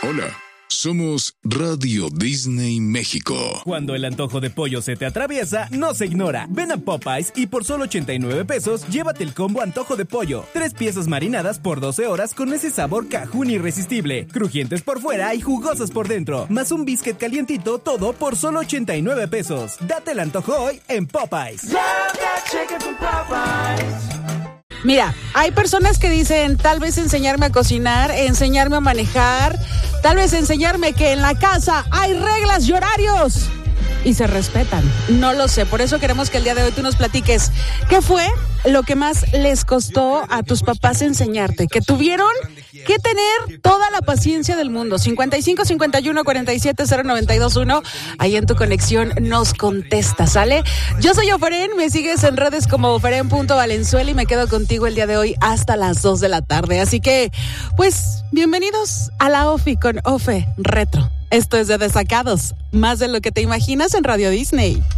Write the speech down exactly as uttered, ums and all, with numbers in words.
Hola, somos Radio Disney México. Cuando el antojo de pollo se te atraviesa, no se ignora. Ven a Popeyes y por solo ochenta y nueve pesos, llévate el combo antojo de pollo. Tres piezas marinadas por doce horas con ese sabor cajún irresistible. Crujientes por fuera y jugosas por dentro. Más un biscuit calientito, todo por solo ochenta y nueve pesos. Date el antojo hoy en Popeyes. Mira, hay personas que dicen tal vez enseñarme a cocinar, enseñarme a manejar, tal vez enseñarme que en la casa hay reglas y horarios y se respetan. No lo sé, por eso queremos que el día de hoy tú nos platiques qué fue lo que más les costó a tus papás enseñarte, que tuvieron que tener toda la paciencia del mundo. cincuenta y cinco, cincuenta y uno, cuarenta y siete, cero noventa y dos uno. Ahí en tu conexión nos contesta, ¿sale? Yo soy Oferen, me sigues en redes como oferen punto valenzuela y me quedo contigo el día de hoy hasta las dos de la tarde. Así que, pues, bienvenidos a la Ofi con Ofe Retro. Esto es de Desacados, más de lo que te imaginas en Radio Disney.